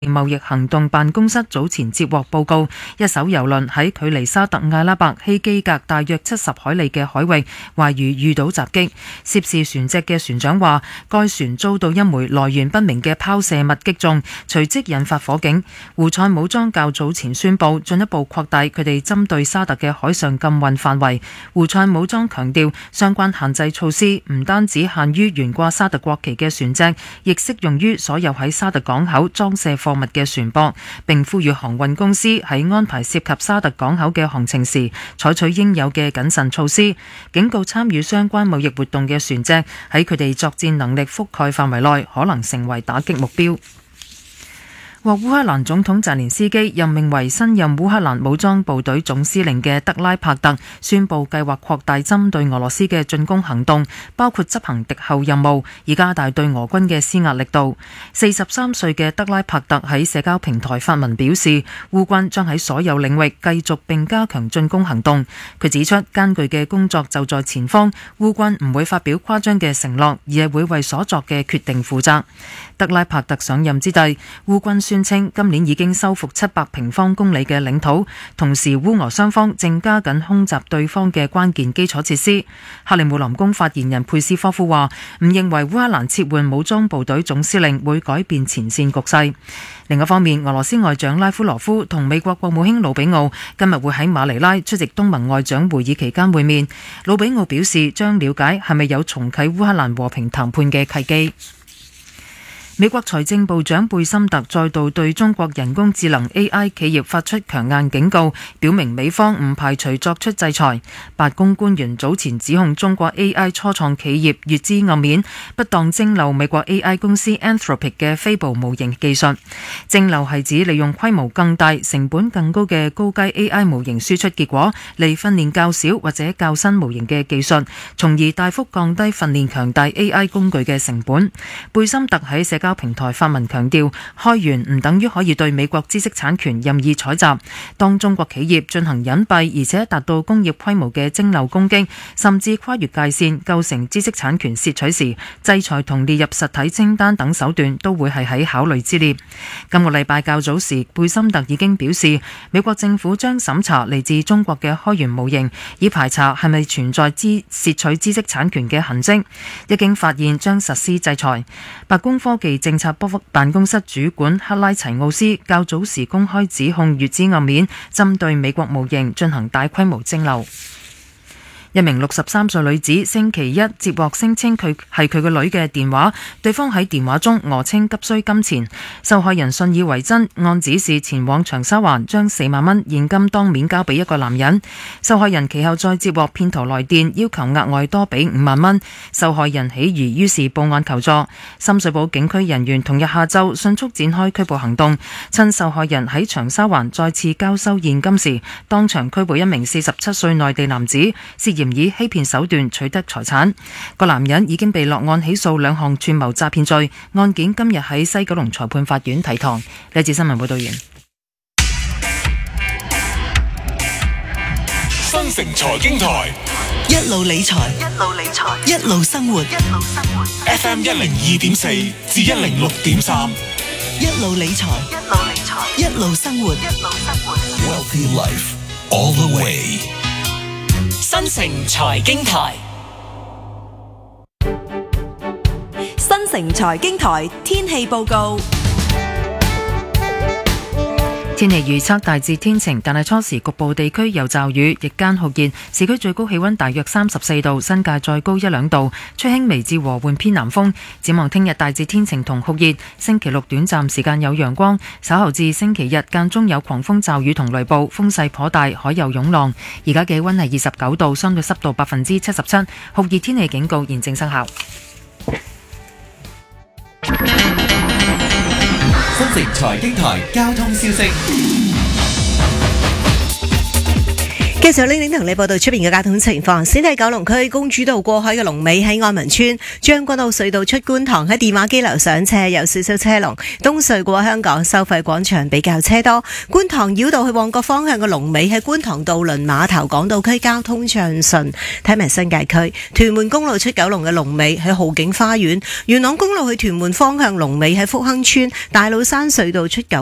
貿易行動辦公室早前接獲報告，一艘郵輪喺距離沙特阿拉伯希基格大約70海里嘅海域，懷疑遇到襲擊。涉事船隻嘅船長話，該船遭到一枚來源不明嘅拋射物擊中，隨即引發火警。胡塞武裝較早前宣布進一步擴大佢哋針對沙特嘅海上禁運範圍。胡塞武裝強調，相關限制措施唔單止限於懸掛沙特國旗嘅船隻，亦適用於所有喺沙特港口裝卸貨物嘅船舶，並呼籲航運公司喺安排涉及沙特港口嘅航程時，採取應有嘅謹慎措施，警告參與相關貿易活動嘅船隻喺佢哋作戰能力覆蓋範圍內，可能成為打擊目標。獲烏克蘭總統澤連斯基任命為新任烏克蘭武裝部隊總司令嘅德拉帕特宣布計劃擴大針對俄羅斯嘅進攻行動，包括執行敵後任務，以加大對俄軍嘅施壓力度。43歲嘅德拉帕特喺社交平台發文表示，烏軍將喺所有領域繼續並加強進攻行動。佢指出，艱巨嘅工作就在前方，烏軍唔會發表誇張嘅承諾，而係會為所作嘅決定負責。德拉帕特上任之際，烏軍宣稱今年已經收復700平方公里嘅領土，同時烏俄雙方正加緊空襲對方嘅關鍵基礎設施。克里姆林宮發言人佩斯科夫話，唔認為烏克蘭撤換武裝部隊總司令會改變前線局勢。另一方面，俄羅斯外長拉夫羅夫同美國國務卿魯比奧今日會喺馬尼拉出席東盟外長會議期間會面。魯比奧表示將了解係咪有重啟烏克蘭和平談判嘅契機。美國財政部長貝森特再度對中國人工智能 AI 企業發出強硬警告，表明美方唔排除作出制裁。白宮官員早前指控中國 AI 初創企業越資暗面，不當蒸餾美國 AI 公司 Anthropic 嘅非暴模型技術。蒸餾係指利用規模更大、成本更高嘅高階 AI 模型輸出結果嚟訓練較少或者較新模型嘅技術，從而大幅降低訓練強大 AI 工具嘅成本。貝森特喺社交平台發文強調，開源唔等於可以對美國知識產權任意採集。當中國企業進行隱蔽而且達到工業規模嘅蒸餾攻擊，甚至跨越界線構成知識產權竊取時，制裁同列入實體清單等手段都會係喺考慮之列。今個禮拜較早時，貝森特已經表示，美國政府將審查嚟自中國嘅開源模型，以排查係咪存在竊取知識產權嘅痕跡。一經發現，將實施制裁。白宮科技政策辦公室主管克拉齊奧斯較早時公開指控越資暗面，針對美國模型進行大規模蒸餾。一名63歲女子星期一接獲聲稱佢係佢個女嘅電話，對方喺電話中訛稱急需金錢，受害人信以為真，按指示前往長沙灣將4萬蚊現金當面交俾一個男人。受害人其後再接獲騙徒來電，要求額外多俾5萬蚊，受害人起疑，於是報案求助。深水埗警區人員同日下晝迅速展開拘捕行動，趁受害人喺長沙灣再次交收現金時，當場拘捕一名47歲內地男子，涉嫌以欺騙手段取得財產。個男人已經被落案起訴2項串謀詐騙罪，案件今日喺西九龍裁判法院提堂。呢節新聞報道完。 新城財經台一路理財，一路生活。 FM 102.4至106.3， 一路理財，一路生活。 Wealthy Life all the way。 新城財經台， 新城財經台天氣報告。 天氣預測大致天晴，但係初時局部地區有驟雨，日間酷熱，市區最高氣溫大約34度，新界再高1-2度，吹輕微至和緩偏南風。展望聽日大致天晴同酷熱，星期六短暫時間有陽光，稍後至星期日間中有狂風驟雨同雷暴，風勢頗大，海有湧浪。而家嘅氣溫係29度，相對濕度77%，酷熱天氣警告現正生效。 新城財經台交通消息。 繼繼續玲玲同你報道出邊嘅交通情況。先睇九龍區公主道過海嘅龍尾喺愛民村，將軍澳隧道出觀塘喺電話機樓上車有少少車龍，東隧過香港收費廣場比較車多，觀塘繞道去旺角方向嘅龍尾喺觀塘渡輪碼頭，港島區交通暢順。睇埋新界區屯門公路出九龍嘅龍尾喺浩景花園，元朗公路去屯門方向龍尾喺福亨村，大老山隧道出九